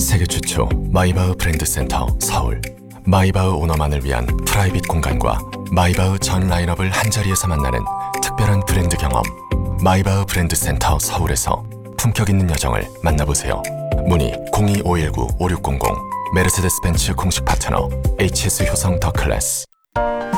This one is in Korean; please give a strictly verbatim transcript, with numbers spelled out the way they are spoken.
세계 최초 마이바흐 브랜드 센터 서울. 마이바흐 오너만을 위한 프라이빗 공간과 마이바흐 전 라인업을 한자리에서 만나는 특별한 브랜드 경험. 마이바흐 브랜드 센터 서울에서 품격 있는 여정을 만나보세요. 문의 공이 오일구 오육공공. 메르세데스 벤츠 공식 파트너 에이치에스 효성 더 클래스.